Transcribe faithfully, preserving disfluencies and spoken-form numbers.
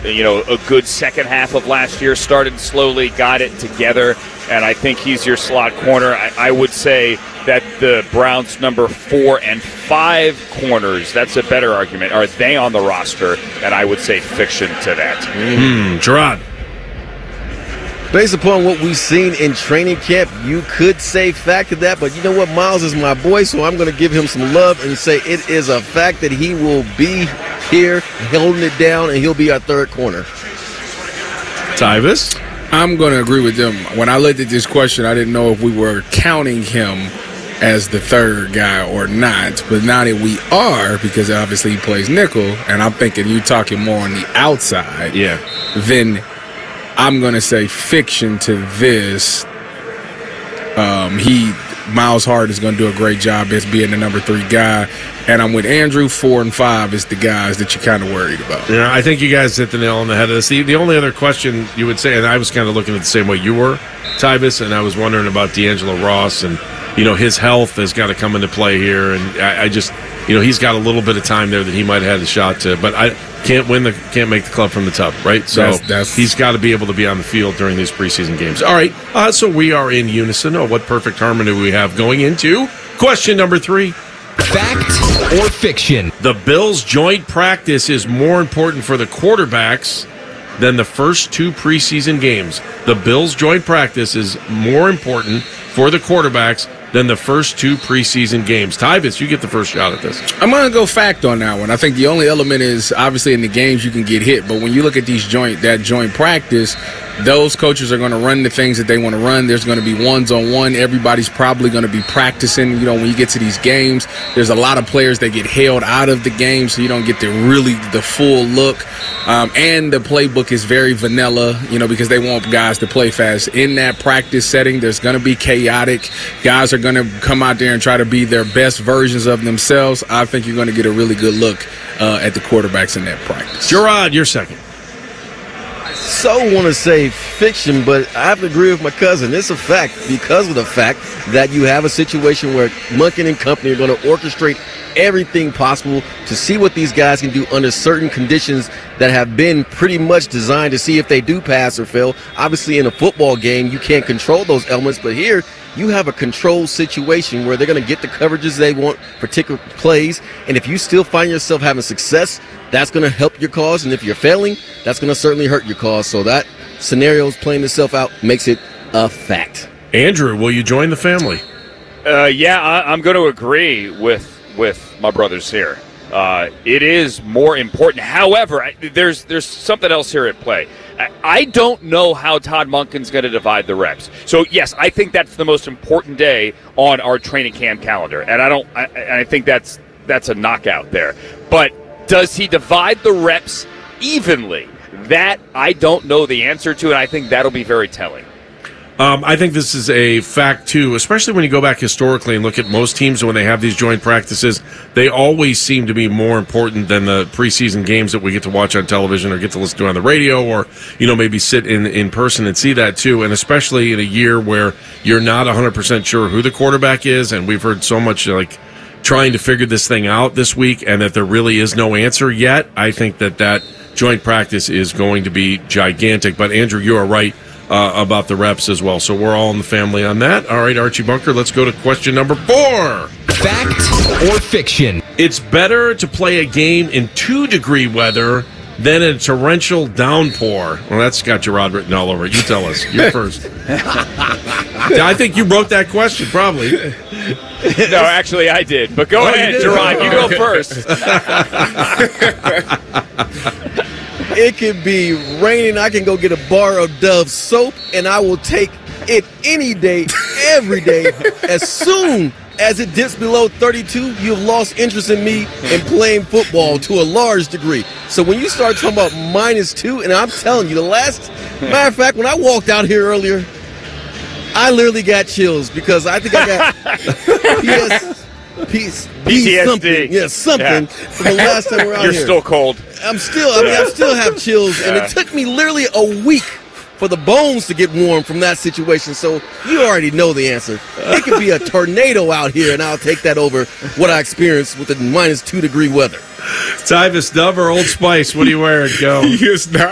you know, a good second half of last year, started slowly, got it together, and I think he's your slot corner. I, I would say that the Browns' number four and five corners, that's a better argument. Are they on the roster? And I would say fiction to that. Mm, Gerard. Based upon what we've seen in training camp, you could say fact to that, but you know what? Miles is my boy, so I'm going to give him some love and say it is a fact that he will be here holding it down, and he'll be our third corner. Tyvis? I'm going to agree with them. When I looked at this question, I didn't know if we were counting him as the third guy or not, but now that we are, because obviously he plays nickel, and I'm thinking you're talking more on the outside, yeah, then I'm going to say fiction to this. Um, he, Miles Hart is going to do a great job as being the number three guy. And I'm with Andrew. Four and five is the guys that you're kind of worried about. Yeah, I think you guys hit the nail on the head of this. The, the only other question you would say, and I was kind of looking at the same way you were, Tyvis, and I was wondering about D'Angelo Ross, and, you know, his health has got to come into play here. And I, I just, you know, he's got a little bit of time there that he might have had a shot to, but I can't win the, can't make the club from the top, right? So that's, that's, he's got to be able to be on the field during these preseason games. All right, uh, so we are in unison. Oh, what perfect harmony we have going into question number three. Fact or fiction? The Bills' joint practice is more important for the quarterbacks than the first two preseason games. The Bills' joint practice is more important for the quarterbacks than the first two preseason games. Tyvis, you get the first shot at this. I'm going to go fact on that one. I think the only element is obviously in the games you can get hit, but when you look at these joint that joint practice, those coaches are going to run the things that they want to run. There's going to be ones-on-one. Everybody's probably going to be practicing. You know, when you get to these games, there's a lot of players that get held out of the game, so you don't get the really the full look. Um, and the playbook is very vanilla, you know, because they want guys to play fast. In that practice setting, there's going to be chaotic. Guys are going to come out there and try to be their best versions of themselves. I think you're going to get a really good look uh, at the quarterbacks in that practice. Gerard, you're second. So want to say fiction, but I have to agree with my cousin. It's a fact because of the fact that you have a situation where Monken and company are going to orchestrate everything possible to see what these guys can do under certain conditions that have been pretty much designed to see if they do pass or fail. Obviously, in a football game, you can't control those elements, but here you have a controlled situation where they're going to get the coverages they want, particular plays, and if you still find yourself having success, that's going to help your cause, and if you're failing, that's going to certainly hurt your cause. So that scenario is playing itself out, makes it a fact. Andrew, will you join the family? Uh, yeah, I, I'm going to agree with with my brothers here. Uh, it is more important. However, I, there's there's something else here at play. I, I don't know how Todd Monken's going to divide the reps. So yes, I think that's the most important day on our training camp calendar, and I don't. I, I think that's that's a knockout there. But does he divide the reps evenly? That I don't know the answer to, and I think that'll be very telling. Um, I think this is a fact, too, especially when you go back historically and look at most teams when they have these joint practices. They always seem to be more important than the preseason games that we get to watch on television or get to listen to on the radio or, you know, maybe sit in, in person and see that, too. And especially in a year where you're not one hundred percent sure who the quarterback is, and we've heard so much, like, trying to figure this thing out this week and that there really is no answer yet. I think that that joint practice is going to be gigantic. But, Andrew, you are right. Uh, about the reps as well. So we're all in the family on that. All right, Archie Bunker, let's go to question number four. Fact or fiction? It's better to play a game in two-degree weather than a torrential downpour. Well, that's got Gerard written all over it. You tell us. You're first. I think you wrote that question, probably. No, actually, I did. But go oh, ahead, Gerard. You go first. It could be raining. I can go get a bar of Dove soap, and I will take it any day, every day. As soon as it dips below thirty-two, you've lost interest in me in playing football to a large degree. So when you start talking about minus two, and I'm telling you, the last, matter of fact, when I walked out here earlier, I literally got chills because I think I got yes, peace, P T S D. something, yeah, something Yeah. from the last time we were out You're here. still cold. I'm still, I mean, I still have chills, and Yeah. it took me literally a week for the bones to get warm from that situation. So you already know the answer. It could be a tornado out here, and I'll take that over what I experienced with the minus two degree weather. Tyvis, Dove, or Old Spice? What are you wearing? Go. He is not